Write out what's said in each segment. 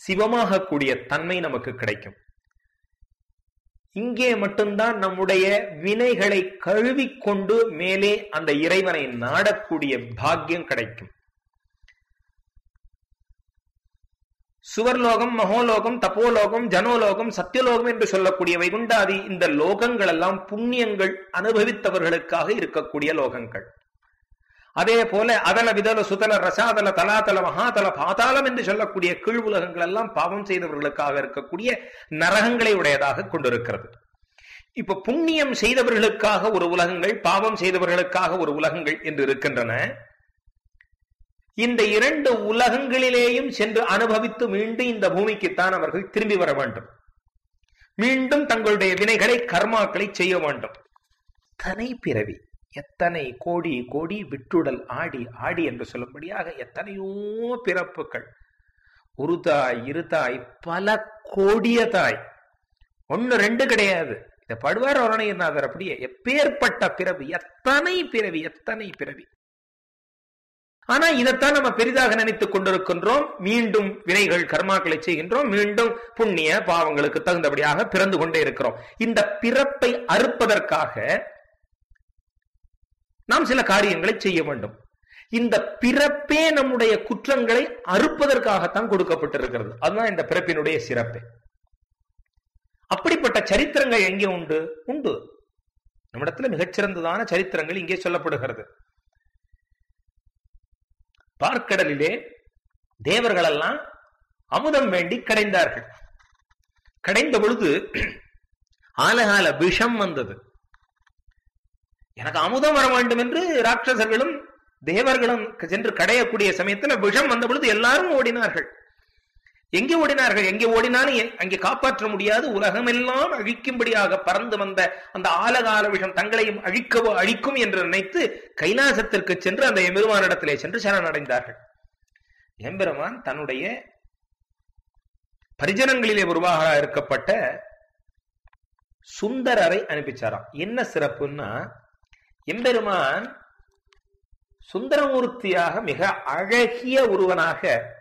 சிவமாக கூடிய தன்மை நமக்கு கிடைக்கும். இங்கே மட்டும்தான் நம்முடைய வினைகளை கழுவிக்கொண்டு மேலே அந்த இறைவனை நாடக்கூடிய பாக்கியம் கிடைக்கும். சுவர்லோகம், மகோலோகம், தப்போலோகம், ஜனோலோகம், சத்தியலோகம் என்று சொல்லக்கூடிய வைகுண்டாதி இந்த லோகங்கள் எல்லாம் புண்ணியங்கள் அனுபவித்தவர்களுக்காக இருக்கக்கூடிய லோகங்கள். அதே போல அதல விதல சுதல ரசாதல தலாதல மகாதல பாதாளம் என்று சொல்லக்கூடிய கீழ் உலகங்கள் எல்லாம் பாவம் செய்தவர்களுக்காக இருக்கக்கூடிய நரகங்களை உடையதாக கொண்டிருக்கிறது. இப்ப புண்ணியம் செய்தவர்களுக்காக ஒரு உலகங்கள், பாவம் செய்தவர்களுக்காக ஒரு உலகங்கள் என்று இருக்கின்றன. இந்த இரண்டு உலகங்களிலேயும் சென்று அனுபவித்து மீண்டும் இந்த பூமிக்குத்தான் அவர்கள் திரும்பி வர வேண்டும். மீண்டும் தங்களுடைய வினைகளை, கர்மாக்களை செய்ய வேண்டும். தனை பிறவி, எத்தனை கோடி கோடி விட்டுடல் ஆடி ஆடி என்று சொல்லும்படியாக எத்தனையோ பிறப்புகள், ஒரு தாய், இரு தாய், பல கோடிய தாய், ஒன்னு ரெண்டு கிடையாது. இத படுவார் அருணகிரிநாதர் அப்படியே எப்பேற்பட்ட பிறவி, எத்தனை பிறவி, எத்தனை பிறவி. ஆனா இதைத்தான் நம்ம பெரிதாக நினைத்துக் கொண்டிருக்கின்றோம். மீண்டும் வினைகள், கர்மாக்களை செய்கின்றோம். மீண்டும் புண்ணிய பாவங்களுக்கு தகுந்தபடியாக பிறந்து கொண்டே இருக்கிறோம். இந்த பிறப்பை அறுப்பதற்காக நாம் சில காரியங்களை செய்ய வேண்டும். இந்த பிறப்பே நம்முடைய குற்றங்களை அறுப்பதற்காகத்தான் கொடுக்கப்பட்டிருக்கிறது. அதுதான் இந்த பிறப்பினுடைய சிறப்பு. அப்படிப்பட்ட சரித்திரங்கள் எங்கே உண்டு? உண்டு. நம்மிடத்துல மிகச்சிறந்ததான சரித்திரங்கள் இங்கே சொல்லப்படுகிறது. பார்க்கடலிலே தேவர்கள் எல்லாம் அமுதம் வேண்டி கடைந்தார்கள். கடைந்த பொழுது ஆலகால விஷம் வந்தது. எனக்கு அமுதம் வர வேண்டும் என்று ராட்சசர்களும் தேவர்களும் சென்று கடையக்கூடிய சமயத்தில் விஷம் வந்த பொழுது எல்லாரும் ஓடினார்கள். எங்கே ஓடினார்கள்? எங்கே ஓடினாலும் அங்கே காப்பாற்ற முடியாது. உலகமெல்லாம் அழிக்கும்படியாக பறந்து வந்த அந்த ஆலகால விஷம் தங்களையும் அழிக்கும் என்று நினைத்து கைலாசத்திற்கு சென்று அந்த எம்பெருமானிடத்திலே சென்று சரணடைந்தார்கள். எம்பெருமான் தன்னுடைய பரிஜனங்களிலே உருவாக இருக்கப்பட்ட சுந்தரரை அனுப்பிச்சாராம். என்ன சிறப்புன்னா, எம்பெருமான் சுந்தரமூர்த்தியாக மிக அழகிய ஒருவனாக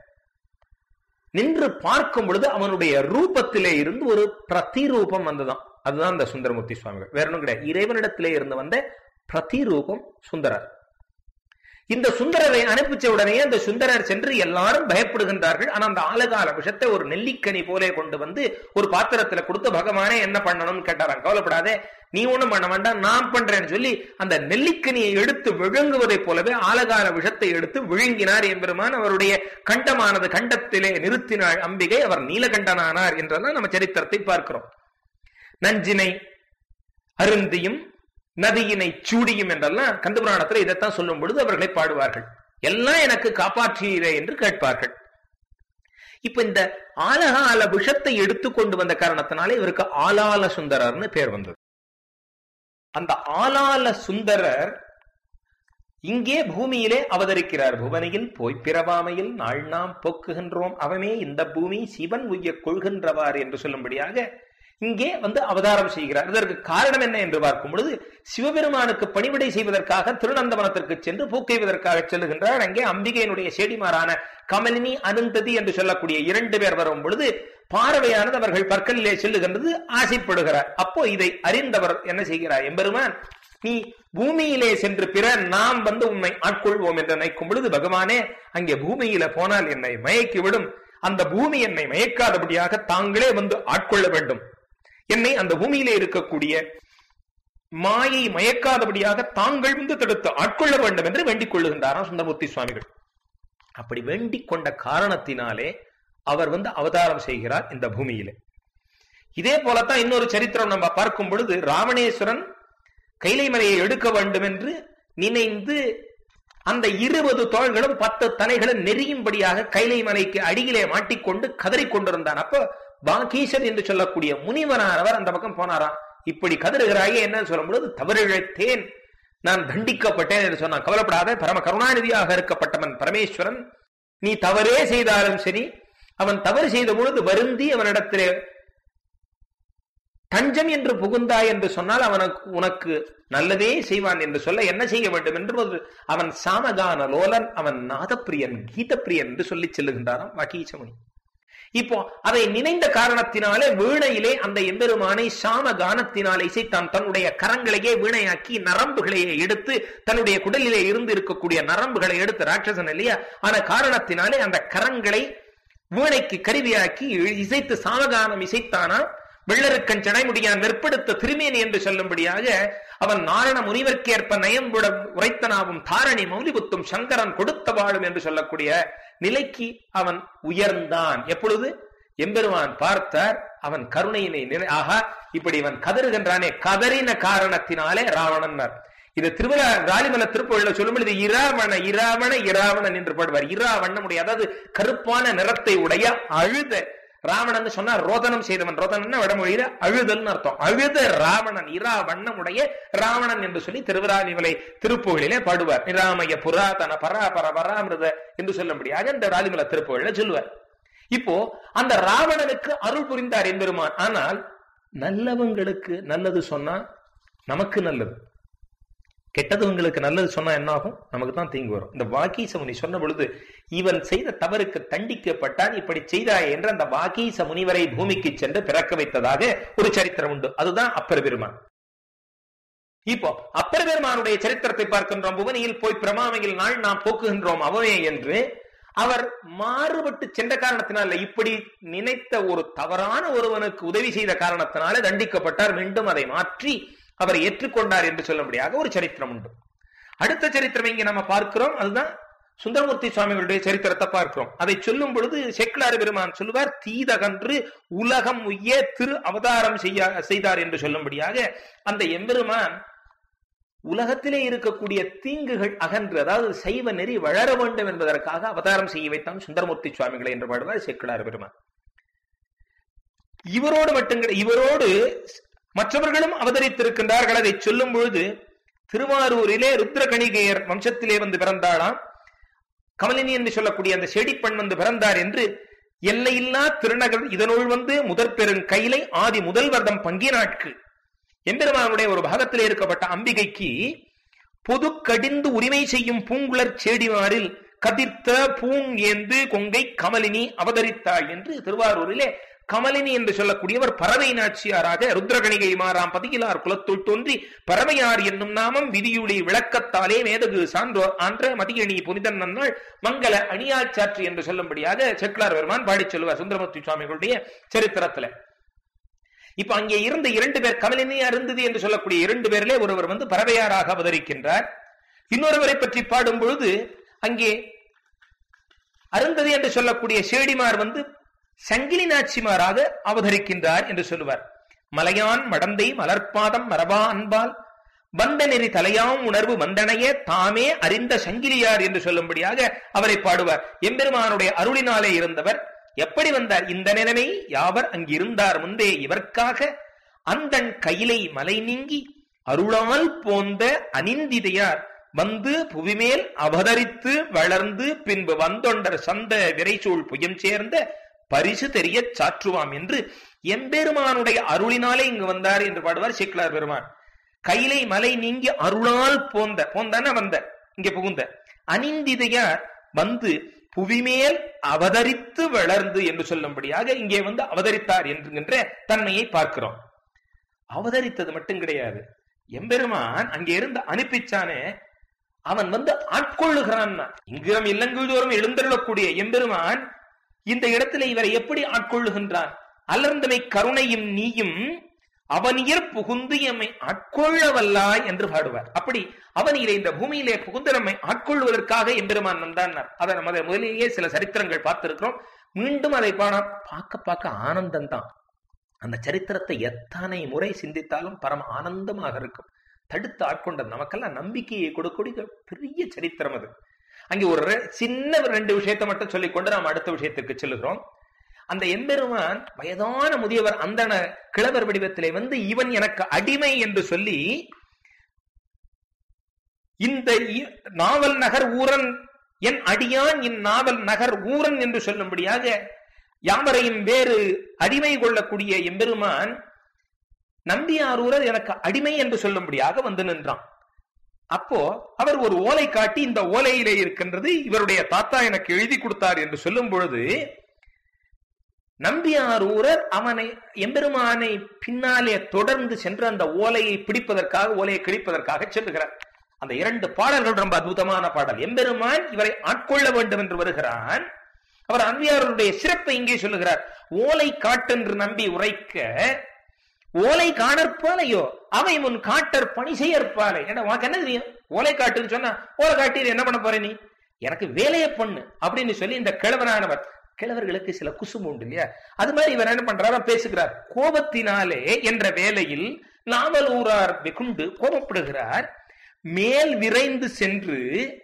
நின்று பார்க்கும் பொழுது அவனுடைய ரூபத்திலே இருந்து ஒரு பிரதிரூபம் வந்ததாம். அதுதான் அந்த சுந்தரமூர்த்தி சுவாமிகள். வேற ஒன்றும் கிடையாது. இறைவனிடத்திலே இருந்து வந்த பிரதிரூபம் சுந்தரர். இந்த சுந்தரரை அனுப்பிச்ச உடனே அந்த சுந்தரர் சென்று எல்லாரும் பயப்படுகின்றார்கள். ஆனா அந்த ஆலகால விஷத்தை ஒரு நெல்லிக்கனி போலே கொண்டு வந்து ஒரு பாத்திரத்துல கொடுத்து, பகவானே என்ன பண்ணணும்னு கேட்டாராம். கவலைப்படாதே, நீ ஒண்ணும் பண்ண வேண்டாம், நான் பண்றேன்னு சொல்லி அந்த நெல்லிக்கனியை எடுத்து விழுங்குவதை போலவே ஆலகால விஷத்தை எடுத்து விழுங்கினார் எம்பெருமான். அவருடைய கண்டமானது கண்டத்திலே நிறுத்தினாள் அம்பிகை. அவர் நீலகண்டனானார் என்றெல்லாம் நம்ம சரித்திரத்தை பார்க்கிறோம். நஞ்சினை அருந்தியும் நதியினை சூடியும் என்றெல்லாம் கந்தபுராணத்தில் இதைத்தான் சொல்லும் பொழுது அவர்களை பாடுவார்கள். எல்லாம் எனக்கு காப்பாற்றீரே என்று கேட்பார்கள். இப்ப இந்த ஆலகால விஷத்தை எடுத்துக்கொண்டு வந்த காரணத்தினாலே இவருக்கு ஆலால சுந்தரர்னு பேர் வந்தது. அந்த ஆலால சுந்தரர் இங்கே பூமியிலே அவதரிக்கிறார். புவனையில் போய் பிறவாமையில் நாள் நாம் போக்குகின்றோம், அவமே இந்த பூமி சிவன் உய்ய கொள்கின்றவார் என்று சொல்லும்படியாக இங்கே வந்து அவதாரம் செய்கிறார். இதற்கு காரணம் என்ன என்று பார்க்கும் பொழுது, சிவபெருமானுக்கு பணிவிடை செய்வதற்காக திருநந்தவனத்திற்கு சென்று பூக்கைவதற்காக செல்லுகின்றார். அங்கே அம்பிகையினுடைய செடிமாறான கமலினி, அனந்ததி என்று சொல்லக்கூடிய 2 பேர் வரும் பொழுது பார்வையானது அவர்கள் பற்களிலே செல்லுகின்றது. ஆசைப்படுகிறார். அப்போ இதை அறிந்தவர் என்ன செய்கிறார்? எம்பெருமான், நீ பூமியிலே சென்று பிற நாம் வந்து உன்னை ஆட்கொள்வோம் என்று நினைக்கும் பொழுது, பகவானே அங்கே பூமியில போனால் என்னை மயக்கிவிடும், அந்த பூமி என்னை மயக்காதபடியாக தாங்களே வந்து ஆட்கொள்ள வேண்டும், என்னை அந்த பூமியிலே இருக்கக்கூடிய மாயை மயக்காதபடியாக தாங்கள் வந்து தடுத்து ஆட்கொள்ள வேண்டும் என்று வேண்டிக் கொள்ளுகின்றாராம் சுந்தரமூர்த்தி சுவாமிகள். அப்படி வேண்டிக் கொண்ட காரணத்தினாலே அவர் வந்து அவதாரம் செய்கிறார் இந்த பூமியிலே. இதே போலத்தான் இன்னொரு சரித்திரம் நம்ம பார்க்கும் பொழுது, ராவணேஸ்வரன் கைலை மலையை எடுக்க வேண்டும் என்று நினைந்து அந்த 20 தோள்களும் 10 தலைகளும் நெறியும்படியாக கைலை மலைக்கு அடியிலே மாட்டிக்கொண்டு கதறிக்கொண்டிருந்தான். அப்போ பாகீசன் என்று சொல்லக்கூடிய முனிவனானவர் அந்த பக்கம் போனாராம். இப்படி கதறுகிறாயே என்ன சொல்லும் பொழுது, தவறிழைத்தேன், நான் தண்டிக்கப்பட்டேன் என்று சொன்னான். கவலைப்படாத, பரம கருணாநிதியாக இருக்கப்பட்டவன் பரமேஸ்வரன், நீ தவறே செய்தாலும் சரி, அவன் தவறு செய்த பொழுது வருந்தி அவனிடத்திலே தஞ்சம் என்று புகுந்தாய் என்று சொன்னால் உனக்கு நல்லதே செய்வான் என்று சொல்ல என்ன செய்ய வேண்டும் என்று அவன் சாமகான லோலன், அவன் நாதப்பிரியன், கீதப்பிரியன் என்று சொல்லி செல்லுகின்றாராம் வாகீசமுனி. இப்போ அதை நினைந்த காரணத்தினாலே வீணையிலே அந்த எம்பெருமானை சாம கானத்தினாலே இசைத்தான். தன்னுடைய கரங்களையே வீணையாக்கி நரம்புகளையே எடுத்து, தன்னுடைய குடலிலே இருந்து இருக்கக்கூடிய நரம்புகளை எடுத்து, ராட்சசன் இல்லையா, ஆன காரணத்தினாலே அந்த கரங்களை வீணைக்கு கருவியாக்கி இசைத்து சாமகானம் இசைத்தானா. வெள்ளருக்கன் சடைமுடியான் வெற்படுத்த திருமேனி என்று சொல்லும்படியாக அவன் நாரண முனிவர்க்கேற்ப நயம்புட உரைத்தனாவும் தாரணி மௌலிபுத்தும் சங்கரன் கொடுத்த வாழும் என்று சொல்லக்கூடிய நிலைக்கு அவன் உயர்ந்தான். எப்பொழுது எம்பெருமான் பார்த்தார், அவன் கருணையினை ஆகா இப்படி இவன் கதறுகின்றானே, கதறின காரணத்தினாலே ராவணன். இது திருவிழா ராலிமல திருப்பொழில சொல்லும் பொழுது இராவணன் என்று பாடுவார். இராவண்ணமுடைய, அதாவது கருப்பான நிறத்தை உடைய அழுத ராவணன் சொன்னா ரோதனம் செய்தவன். ரோதனன் வடமொழியில அழுதல் அர்த்தம். அழுத ராவணன், இராவண்ணமுடைய ராவணன் என்று சொல்லி திருவிராலிமலை திருப்புகழிலே பாடுவார். நிராமய புராதன பராபர பராமிருத என்று சொல்லும்படியாக இந்த ராலிமலை திருப்புகழில சொல்லுவார். இப்போ அந்த ராவணனுக்கு அருள் புரிந்தார் எம்பெருமான். ஆனால் நல்லவங்களுக்கு நல்லது சொன்னா நமக்கு நல்லது, கெட்டதவங்களுக்கு நல்லது சொன்னா என்ன ஆகும்? நமக்கு தான் தீங்கு வரும். இந்த வாகீச முனி சொன்ன பொழுது இவன் செய்த தவறுக்கு தண்டிக்கப்பட்டான். இப்படி செய்தாய் என்று அந்த வாகீச முனிவரை பூமிக்கு சென்று பிறக்க வைத்ததாக ஒரு சரித்திரம் உண்டு. அதுதான் அப்பர் பெருமான். இப்போ அப்பர் பெருமானுடைய சரித்திரத்தை பார்க்கின்றோம். புவனியில் போய் பிரமாமையில் நாள் நாம் போக்குகின்றோம் அவனே என்று அவர் மாறுபட்டு சென்ற காரணத்தினால, இப்படி நினைத்த ஒரு தவறான ஒருவனுக்கு உதவி செய்த காரணத்தினால தண்டிக்கப்பட்டார். மீண்டும் அதை மாற்றி அவர் ஏற்றுக்கொண்டார் என்று சொல்லும்படியாக ஒரு சரித்திரம் உண்டு. அடுத்த சரித்திரம் இங்கே நம்ம பார்க்கிறோம். அதுதான் சுந்தரமூர்த்தி சுவாமிகளுடைய சரித்திரத்தை பார்க்கிறோம். அதை சொல்லும் பொழுது சேக்கிழார் பெருமான் சொல்லுவார், தீதகன்று உலகம் உய்ய திரு அவதாரம் செய்தார் என்று சொல்லும்படியாக அந்த எம்பெருமான் உலகத்திலே இருக்கக்கூடிய தீங்குகள் அகன்று, அதாவது சைவ நெறி வளர வேண்டும் என்பதற்காக அவதாரம் செய்ய வைத்தான் சுந்தரமூர்த்தி சுவாமிகளை என்று பாடுவார் சேக்கிழார் பெருமான். இவரோடு மட்டும் இவரோடு மற்றவர்களும் அவதரித்திருக்கின்றார்கள். அதை சொல்லும் பொழுது திருவாரூரிலே ருத்ரகணிகையர் வம்சத்திலே வந்து பிறந்தாளாம். கமலினி என்று சொல்லக்கூடிய அந்த செடிப்பெண் வந்து பிறந்தார் என்று எல்லையில்லா திருநகர் இதனுள் வந்து முதற் பெரும் கைலை ஆதி முதல்வர்தம் பங்கினாட்கு எம்பெருமானுடைய ஒரு பாகத்திலே இருக்கப்பட்ட அம்பிகைக்கு பொது கடிந்து உரிமை செய்யும் பூங்குளர் செடிமாரில் கதிர்த்த பூங் ஏந்து கொங்கை கமலினி அவதரித்தாள் என்று திருவாரூரிலே கமலினி என்று சொல்லக்கூடியவர் பறவை நாச்சியாராக ருத்ரகணிகை மாறாம் பதிகிலார் குலத்துள் தோன்றி பறவையார் என்னும் நாமம் விதியுளி விளக்கத்தாலே மேதகு சான்றோர் ஆன்ற மதியணி புனிதன் நன்னாள் மங்கள அணியாள் சாற்று என்று சொல்லும்படியாக சேக்கிழார் பெருமான் பாடி சொல்லுவார் சுந்தரமூர்த்தி சுவாமிகளுடைய சரித்திரத்துல. இப்ப அங்கே இருந்த 2 பேர், கமலினி அருந்ததி என்று சொல்லக்கூடிய 2 பேரிலே ஒருவர் வந்து பறவையாராக அவதரிக்கின்றார். இன்னொருவரை பற்றி பாடும் பொழுது அங்கே அருந்ததி என்று சொல்லக்கூடிய சேடிமார் வந்து சங்கிலி நாச்சிமாராக அவதரிக்கின்றார் என்று சொல்லுவார். மலையான் மடந்தை மலர்பாதம் மரபா அன்பால் வந்த நெறி தலையாம் உணர்வு வந்தனையே தாமே அறிந்த சங்கிலியார் என்று சொல்லும்படியாக அவரை பாடுவார். எம்பெருமானுடைய அருளினாலே இருந்தவர். எப்படி வந்தார்? இந்த நிலைமை யாவர் அங்கிருந்தார் முன்பே இவர்க்காக அந்தன் கையிலை மலை நீங்கி அருளால் போந்த அனிந்திதையார் வந்து புவிமேல் அவதரித்து வளர்ந்து பின்பு வந்தொண்டர் சந்த விரைசூழ் புயம் சேர்ந்த பரிசு தெரிய சாற்றுவாம் என்று எம்பெருமானுடைய அருளினாலே இங்கு வந்தார் என்று பாடுவார் சேக்கிழார் பெருமான். கையிலை மலை நீங்கி அருளால் போந்தான வந்த இங்கே புகுந்த அனிந்திதையார் வந்து புவிமேல் அவதரித்து வளர்ந்து என்று சொல்லும்படியாக இங்கே வந்து அவதரித்தார் என்கின்ற தன்மையை பார்க்கிறோம். அவதரித்தது மட்டும் கிடையாது, எம்பெருமான் அங்கே இருந்து அனுப்பிச்சானே அவன் வந்து ஆட்கொள்ளுகிறான். இங்கிரம் இல்லங்குதோறும் எழுந்தருளக்கூடிய எம்பெருமான் இந்த இடத்துல இவரை எப்படி ஆட்கொள்ளுகின்றான்? அலர்ந்தமை கருணையும் நீயும் அவனியர் புகுந்து எம்மை ஆட்கொள்ளவல்லாய் என்று பாடுவார். அப்படி அவனியிலே இந்த பூமியிலே புகுந்து நம்மை ஆட்கொள்வதற்காக எம்பெருமான் வந்தான். அதை நம்ம முதலிலேயே சில சரித்திரங்கள் பார்த்திருக்கிறோம். மீண்டும் அதை பார்க்க ஆனந்தம் தான். அந்த சரித்திரத்தை எத்தனை முறை சிந்தித்தாலும் பரம ஆனந்தமாக இருக்கும். தடுத்து ஆட்கொண்ட நமக்கெல்லாம் நம்பிக்கையை கொடுக்கக்கூடிய பெரிய சரித்திரம் அது. அங்கே ஒரு சின்ன 2 விஷயத்தை மட்டும் சொல்லிக்கொண்டு நாம் அடுத்த விஷயத்திற்கு செல்லுகிறோம். அந்த எம்பெருமான் வயதான முதியவர் அந்தன கிழவர் வடிவத்திலே வந்து இவன் எனக்கு அடிமை என்று சொல்லி இந்த நாவல் நகர் ஊரன் என் அடியான் இந்நாவல் நகர் ஊரன் என்று சொல்லும்படியாக யாவரையும் வேறு அடிமை கொள்ளக்கூடிய எம்பெருமான் நம்பியாரூரர் எனக்கு அடிமை என்று சொல்லும்படியாக வந்து நின்றான். அப்போ அவர் ஒரு ஓலை காட்டி இந்த ஓலையிலே இருக்கின்றது இவருடைய தாத்தா எனக்கு எழுதி கொடுத்தார் என்று சொல்லும் பொழுது நம்பியாரூரர் அவனை எம்பெருமானை பின்னாலே தொடர்ந்து சென்று அந்த ஓலையை பிடிப்பதற்காக, ஓலையை கிழிப்பதற்காக செல்லுகிறார். அந்த 2 பாடல்கள் ரொம்ப அற்புதமான பாடல். எம்பெருமான் இவரை ஆட்கொள்ள வேண்டும் என்று வருகிறான். அவர் நம்பியாரூருடைய சிறப்பை இங்கே சொல்லுகிறார். ஓலை காட்டென்று நம்பி உரைக்க ஓலை காணற்பாலையோ அவை முன் காட்டர் பணி செய்யற்பாலை. ஏன்னா உனக்கு என்ன தெரியும்? ஓலை காட்டுன்னு சொன்னா ஓலை காட்டி என்ன பண்ண போற நீ? எனக்கு வேலையை பண்ணு அப்படின்னு சொல்லி இந்த கிழவனானவர், கிழவர்களுக்கு சில குசும்பு உண்டு இல்லையா, அது மாதிரி இவர் என்ன பண்றாரோ பேசுகிறார். கோபத்தினாலே என்ற வேலையில் நாவலூரார் வெகுண்டு கோபப்படுகிறார். மேல் விரைந்து சென்று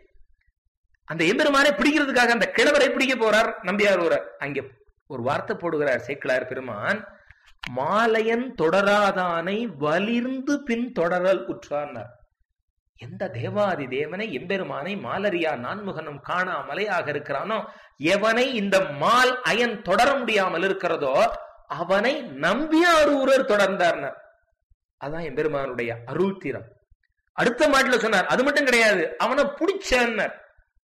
அந்த எம்பெருமானை பிடிக்கிறதுக்காக அந்த கிழவரை பிடிக்க போறார் நம்பியாரூரர். அங்கே ஒரு வார்த்தை போடுகிறார் சேக்கிழார் பெருமான், மாலையன் தொடராதானை வலிர்ந்து பின் தொடரல் உற்றார். எந்த தேவாதி தேவனை எம்பெருமானை மாலரியா நான்முகனும் காணா மலையாக இருக்கிறானோ, எவனை இந்த மால் அயன் தொடர முடியாமல் இருக்கிறதோ அவனை நம்பியாரூரர் தொடர்ந்தார். அதான் எம்பெருமானுடைய அருள் தீரம். அடுத்த மாட்டுல சொன்னார், அது மட்டும் கிடையாது, அவனை பிடிச்சார்.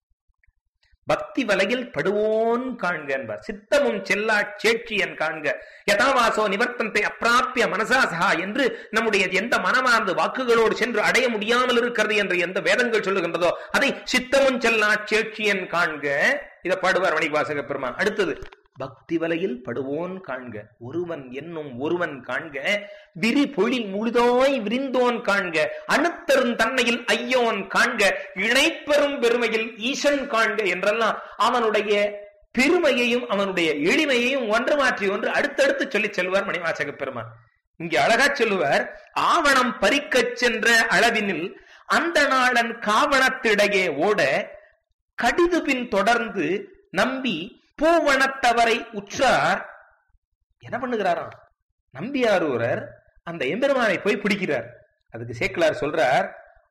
பக்தி வலையில் படுவோன் காண்க என்பார். சித்தமும் செல்லா சேட்சியன் காண்க யதாவாசோ நிவர்த்தந்தை அப்பிராப்பிய மனசாசா என்று நம்முடைய எந்த மனமார்ந்த வாக்குகளோடு சென்று அடைய முடியாமல் இருக்கிறது என்று எந்த வேதங்கள் சொல்லுகின்றதோ அதை சித்தமும் செல்லா சேட்சியன் காண்க. இதை பாடுவார் மணிவாசக பெருமான். அடுத்தது பக்தி வலையில் படுவோன் காண்க, ஒருவன் என்னும் ஒருவன் காண்க, விரி பொழில் முழுதோய் விரிந்தோன் காண்க, அணுத்தரும் தன்மையில் ஐயோன் காண்க, இணைப்பெரும் பெருமையில் ஈசன் காண்க என்றெல்லாம் அவனுடைய பெருமையையும் அவனுடைய எளிமையையும் ஒன்று மாற்றி ஒன்று அடுத்தடுத்து சொல்லி செல்வார் மணிவாசக பெருமான். இங்கே அழகா சொல்லுவார், ஆவணம் பறிக்கச் சென்ற அளவினில் அந்த நாளன் காவணத்திடையே ஓட கடிது பின் தொடர்ந்து நம்பி பூவனத்தவரை உற்றார். என்ன பண்ணுகிறாராம் நம்பியாரூரர்? அந்த எம்பெருமானை போய் பிடிக்கிறார். அதுக்கு சேக்கிழார் சொல்றார்,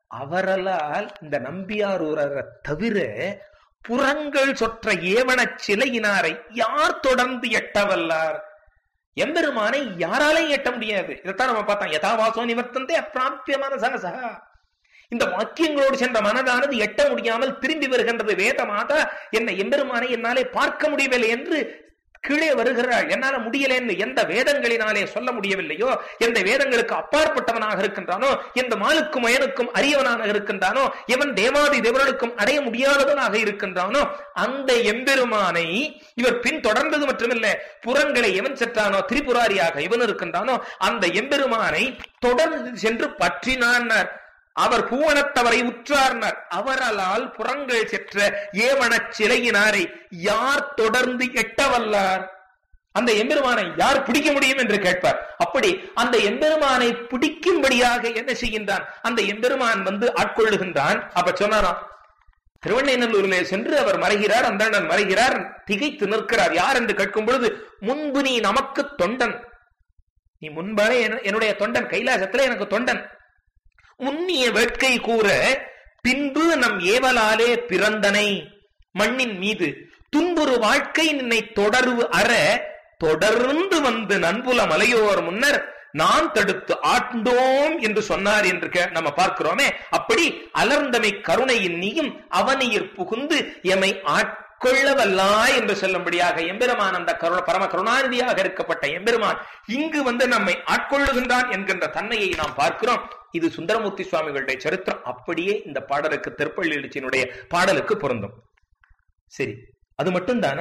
அவரலால் இந்த நம்பியாரூரரை தவிர புறங்கள் சொற்ற ஏவன சிலையினாரை யார் தொடர்ந்து எட்டவல்லார்? எம்பெருமானை யாராலையும் எட்ட முடியாது. இதைத்தான் நம்ம பார்த்தோம். யதாவாசோ நிவர்த்தந்தே அப்பிராப்பிய மனசாசா. இந்த வாக்கியங்களோடு சென்ற மனதானது எட்ட முடியாமல் திரும்பி வருகின்றது. வேத மாதா என்ன எம்பெருமானை என்னாலே பார்க்க முடியவில்லை என்று கீழே வருகிறாள். என்னால முடியல என்று எந்த வேதங்களினாலே சொல்ல முடியவில்லையோ, எந்த வேதங்களுக்கு அப்பாற்பட்டவனாக இருக்கின்றானோ, எந்த மாலுக்கும் மயனுக்கும் அரியவனாக இருக்கின்றானோ, எவன் தேவாதி தேவர்களுக்கும் அடைய முடியாதவனாக இருக்கின்றானோ அந்த எம்பெருமானை இவர் பின் தொடர்ந்தது மட்டுமில்லை, புறங்களை எவன் சென்றானோ, திரிபுராரியாக இவன் இருக்கின்றானோ அந்த எம்பெருமானை தொடர்ந்து சென்று பற்றினார். அவர் பூவனத்தவரை உற்றார்னர். அவரால் புறங்கள் செற்ற ஏவன சிலையினாரை யார் தொடர்ந்து எட்டவல்லார்? அந்த எம்பெருமானை யார் பிடிக்க முடியும் என்று கேட்பார். அப்படி அந்த எம்பெருமானை பிடிக்கும்படியாக என்ன செய்கின்றான்? அந்த எம்பெருமான் வந்து ஆட்கொள்ளுகின்றான். அப்ப சொன்னாராம், திருவண்ணைநல்லூரிலே சென்று அவர் மறைகிறார். அந்த மறைகிறார், திகைத்து நிற்கிறார். யார் என்று கேட்கும் பொழுது, முன்பு நீ நமக்கு தொண்டன், நீ முன்பாலே என்னுடைய தொண்டன், கைலாசத்திலே எனக்கு தொண்டன், முன்னிய வேட்கை கூற பின்பு நம் ஏவலாலே பிறந்தனை மண்ணின் மீது துன்புறு வாழ்க்கை நின்னை தொடர்வு அற தொடர்ந்து வந்து நன்புல மலையோர் முன்னர் நான் தடுத்து ஆண்டோம் என்று சொன்னார் என்று நம்ம பார்க்கிறோமே. அப்படி அலர்ந்தமை கருணையின் நீயும் அவனியர் புகுந்து எமை கொள்ளவல்லாய் என்று சொல்லும்படியாக எம்பெருமான் அந்த பரம கருணாநிதியாக இருக்கப்பட்ட எம்பெருமான் இங்கு வந்து நம்மை ஆட்கொள்ளுகின்றான் என்கின்ற தன்மையை நாம் பார்க்கிறோம். இது சுந்தரமூர்த்தி சுவாமிகளுடைய சரித்திரம். அப்படியே இந்த பாடலுக்கு, திருப்பள்ளி எழுச்சியினுடைய பாடலுக்கு பொருந்தும். சரி, அது மட்டும் தானா?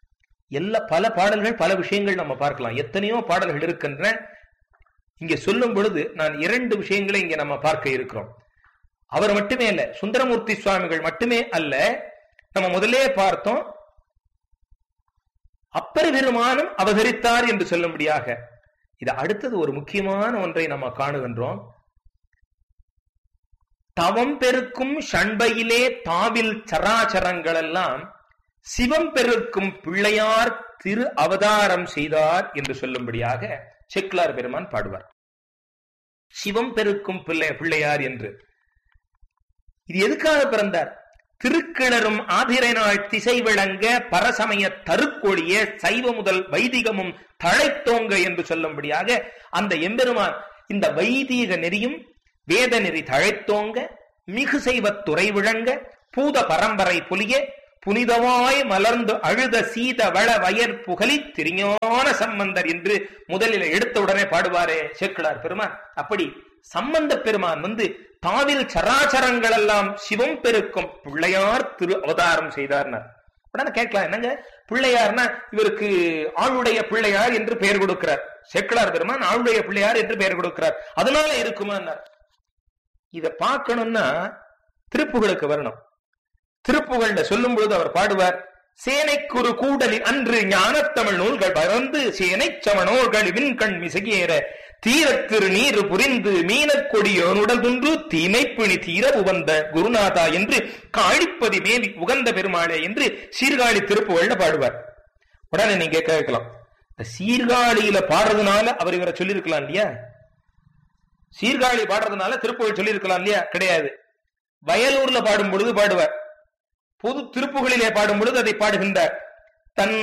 பல பாடல்கள், பல விஷயங்கள் நம்ம பார்க்கலாம். எத்தனையோ பாடல்கள் இருக்கின்றன. இங்க சொல்லும் பொழுது நான் 2 விஷயங்களை இங்க நம்ம பார்க்க இருக்கிறோம். அவர் மட்டுமே அல்ல, சுந்தரமூர்த்தி சுவாமிகள் மட்டுமே அல்ல, நம்ம முதலே பார்த்தோம், அப்பர் பெருமானும் அவதரித்தார் என்று சொல்லும்படியாக. இது அடுத்தது ஒரு முக்கியமான ஒன்றை நம்ம காணுகின்றோம். தவம் பெருக்கும் ஷண்பையிலே தாவில் சராச்சரங்கள் எல்லாம் சிவம் பெருக்கும் பிள்ளையார் திரு அவதாரம் செய்தார் என்று சொல்லும்படியாக சேக்கிழார் பெருமான் பாடுவார். சிவம் பெருக்கும் பிள்ளையார் என்று. இது எதுக்காக பிறந்தார்? திருக்கிணறும் ஆதிரை நாள் திசை விளங்க பரசமய தருக்கொழிய சைவ முதல் வைதிகமும் தழைத்தோங்க என்று சொல்லும்படியாக அந்த எம்பெருமான் இந்த வைதீக நெறியும் வேத நெறி தழைத்தோங்க, மிகு செய்வ துறை விளங்க, பூத பரம்பரை பொலிய, புனிதமாய் மலர்ந்து அழுத சீத வள வயற் புகழி திருஞான சம்பந்தர் என்று முதலில் எடுத்த உடனே பாடுவாரே சேக்கிழார் பெருமான். அப்படி சம்பந்த பெருமான் தாவில் சராச்சரங்கள் எல்லாம் சிவம் பெருக்கும் பிள்ளையார் திரு அவதாரம் செய்தார்னார். உடனே கேட்கலாம், என்னங்க பிள்ளையார்னா இவருக்கு ஆளுடைய பிள்ளையார் என்று பெயர் கொடுக்கிறார். சேக்கிழார் பெருமான் ஆளுடைய பிள்ளையார் என்று பெயர் கொடுக்கிறார், அதனால இருக்குமான்னார். இத பார்க்கணும்னா திருப்புகழுக்கு வரணும். திருப்புகழ்ல சொல்லும் பொழுது அவர் பாடுவார், சேனைக்குரு கூடலில் அன்று ஞானத்தமிழ் நூல்கள் பறந்து சேனை சமணோர்கள் விண்கண் மிசையேற தீரத்திரு நீர் புரிந்து மீனக்கொடியோனுடல் துன்று தீமைப்பிணி தீர உகந்த குருநாதா என்று காழிப்பதி மேவி உகந்த பெருமாளே என்று சீர்காழி திருப்புகழ்ல பாடுவார். உடனே நீங்க கேட்கலாம், சீர்காழியில பாடுறதுனால அவர் இவரை சொல்லியிருக்கலாம் இல்லையா? சீர்காழி பாடுறதுனால திருப்புகழ் சொல்லியிருக்கலாம் இல்லையா? கிடையாது. வயலூர்ல பாடும் பொழுது பாடுவார், பொது திருப்புகளிலே பாடும் பொழுது அதை பாடுகின்றார். தன்